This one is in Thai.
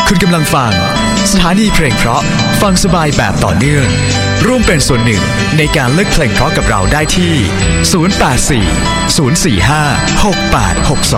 คุณกำลังฟังสถานีเพลงเพราะฟังสบายแบบต่อเนื่องร่วมเป็นส่วนหนึ่งในการเลือกเพลงเพราะกับเราได้ที่ 084 045 6862